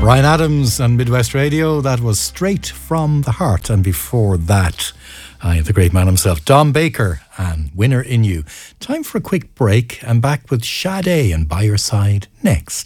Ryan Adams and Midwest Radio, that was Straight from the Heart. And before that, the great man himself, Don Baker and Winner in You. Time for a quick break and back with Sade and By Your Side next.